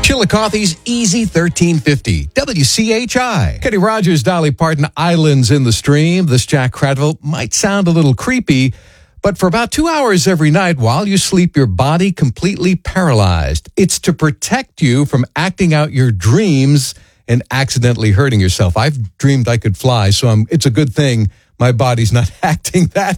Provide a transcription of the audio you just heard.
Chillicothe's Easy 1350, WCHI. Kenny Rogers, Dolly Parton, Islands in the Stream. This Jack Cradville might sound a little creepy, but for about 2 hours every night while you sleep, your body completely paralyzed. It's to protect you from acting out your dreams and accidentally hurting yourself. I've dreamed I could fly, so it's a good thing my body's not acting that